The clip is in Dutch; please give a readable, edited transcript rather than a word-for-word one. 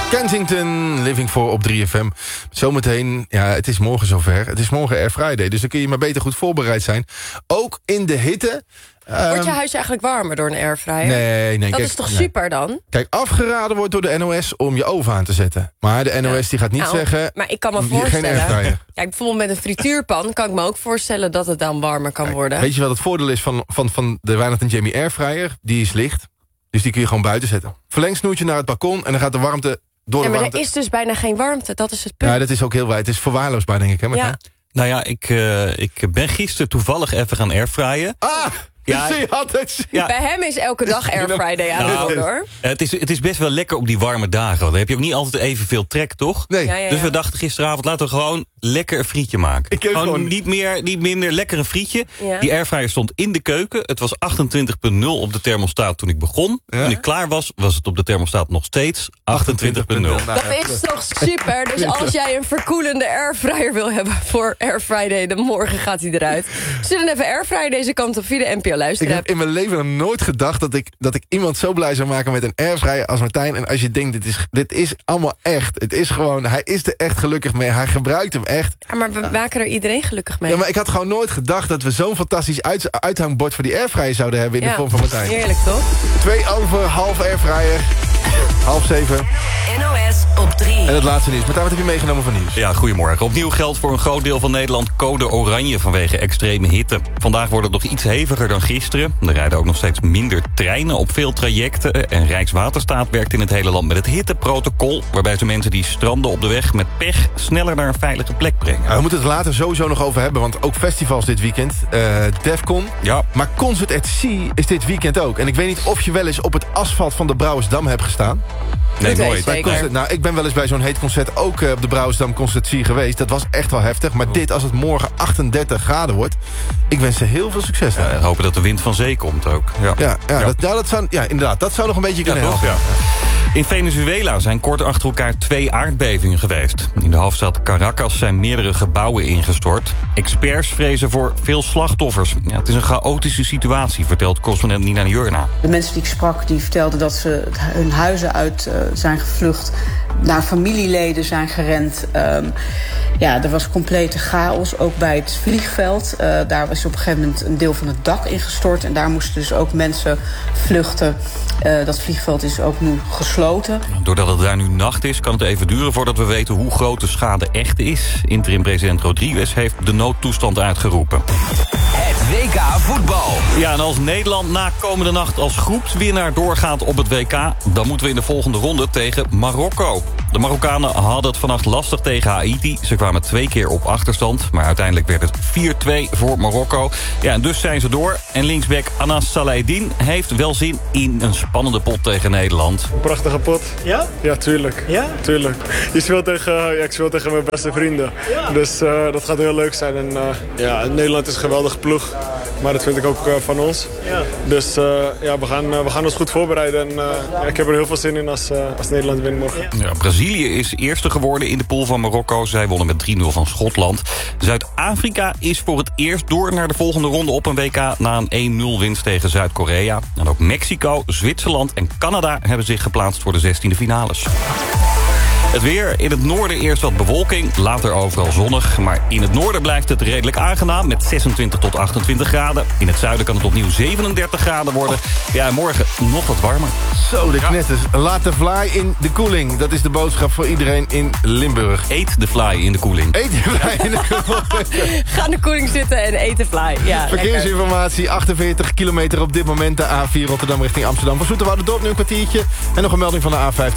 Kensington, Living for op 3FM. Zometeen, ja, het is morgen zover. Het is morgen Air Friday, dus dan kun je maar beter goed voorbereid zijn. Ook in de hitte. Wordt je huis eigenlijk warmer door een airfryer? Nee. Dat kijk, is toch super dan? Kijk, afgeraden wordt door de NOS om je oven aan te zetten. Maar de NOS die gaat niet zeggen... Maar ik kan me geen voorstellen... airfryer. Kijk, bijvoorbeeld met een frituurpan kan ik me ook voorstellen dat het dan warmer kan worden. Weet je wat het voordeel is van de Wijnand en Jamie airfryer? Die is licht, dus die kun je gewoon buiten zetten. Verlengsnoertje naar het balkon en dan gaat de warmte door de warmte... er is dus bijna geen warmte, dat is het punt. Ja, dat is ook heel wijd. Het is verwaarloosbaar, denk ik, hè, Martijn? Ja. Nou ja, ik ben gisteren toevallig even gaan airfryen. Ja, Bij hem is elke dag Air Friday aan het worden, hoor. Het is best wel lekker op die warme dagen. Dan heb je ook niet altijd evenveel trek, toch? Nee. Ja. Dus we dachten gisteravond, laten we gewoon lekker een frietje maken. Gewoon niet minder, lekker een frietje. Ja. Die airfryer stond in de keuken. Het was 28,0 op de thermostaat toen ik begon. Ja? Toen ik klaar was het op de thermostaat nog steeds 28,0. Dat is toch super? Dus als jij een verkoelende airfryer wil hebben voor Air Friday, dan morgen gaat hij eruit. Zet dan even airfryer deze kant op via de NPO Ik heb in mijn leven nog nooit gedacht dat ik iemand zo blij zou maken met een airfryer als Martijn. En als je denkt, dit is allemaal echt. Het is gewoon, hij is er echt gelukkig mee. Hij gebruikt hem echt. Ja, maar we maken er iedereen gelukkig mee. Ja, maar ik had gewoon nooit gedacht dat we zo'n fantastisch uithangbord voor die airfryer zouden hebben in de vorm van Martijn. Heerlijk, toch? 6:02 airfryer. 6:30. NOS op 3. En het laatste nieuws. Martijn, wat heb je meegenomen van nieuws? Ja, goedemorgen. Opnieuw geldt voor een groot deel van Nederland code oranje vanwege extreme hitte. Vandaag wordt het nog iets heviger dan gisteren. Er rijden ook nog steeds minder treinen op veel trajecten. En Rijkswaterstaat werkt in het hele land met het hitteprotocol, waarbij ze mensen die stranden op de weg met pech sneller naar een veilige plek brengen. We moeten het later sowieso nog over hebben, want ook festivals dit weekend. Defcon. Ja. Maar Concert at Sea is dit weekend ook. En ik weet niet of je wel eens op het asfalt van de Brouwersdam hebt gestaan. Nee, Goed, nooit. zeker. Ik ben wel eens bij zo'n heet concert ook op de Brouwersdam Concert at Sea geweest. Dat was echt wel heftig. Maar dit, als het morgen 38 graden wordt, ik wens ze heel veel succes. Ja, hopen dat de wind van zee komt ook. Inderdaad, dat zou nog een beetje kunnen toch? helpen. Ja. In Venezuela zijn kort achter elkaar 2 aardbevingen geweest. In de hoofdstad Caracas zijn meerdere gebouwen ingestort. Experts vrezen voor veel slachtoffers. Ja, het is een chaotische situatie, vertelt correspondent Nina Jurna. De mensen die ik sprak, die vertelden dat ze hun huizen uit zijn gevlucht, naar familieleden zijn gerend. Er was complete chaos, ook bij het vliegveld. Daar was op een gegeven moment een deel van het dak ingestort. En daar moesten dus ook mensen vluchten. Dat vliegveld is ook nu gesloten. Doordat het daar nu nacht is, kan het even duren voordat we weten hoe groot de schade echt is. Interim-president Rodriguez heeft de noodtoestand uitgeroepen. Het WK voetbal. Ja, en als Nederland na komende nacht als groepswinnaar doorgaat op het WK, dan moeten we in de volgende ronde tegen Marokko. De Marokkanen hadden het vannacht lastig tegen Haiti. Ze kwamen 2 keer op achterstand, maar uiteindelijk werd het 4-2 voor Marokko. Ja, en dus zijn ze door. En linksback Anas Salahedin heeft wel zin in een spannende pot tegen Nederland. Een prachtige pot. Ja? Ja, tuurlijk. Ja? Tuurlijk. Ik speel tegen mijn beste vrienden. Ja. Dus dat gaat heel leuk zijn. En Nederland is een geweldige ploeg. Maar dat vind ik ook van ons. Ja. Dus we gaan ons goed voorbereiden. En ik heb er heel veel zin in als Nederland wint morgen. Ja, Brazilië is eerste geworden in de pool van Marokko. Zij wonnen met 3-0 van Schotland. Zuid-Afrika is voor het eerst door naar de volgende ronde op een WK na een 1-0 winst tegen Zuid-Korea. En ook Mexico, Zwitserland en Canada hebben zich geplaatst voor de 16e finales. Het weer, in het noorden eerst wat bewolking, later overal zonnig. Maar in het noorden blijft het redelijk aangenaam met 26 tot 28 graden. In het zuiden kan het opnieuw 37 graden worden. Ja, en morgen nog wat warmer. Zo, de knetters. Laat de fly in de koeling. Dat is de boodschap voor iedereen in Limburg. Eet de fly in de koeling. Eet de fly in de koeling. Ga in de koeling zitten en eten fly. Ja, Verkeersinformatie, 48 kilometer op dit moment. De A4 Rotterdam richting Amsterdam. Voor Zoeterwouderdorp nu een kwartiertje. En nog een melding van de A15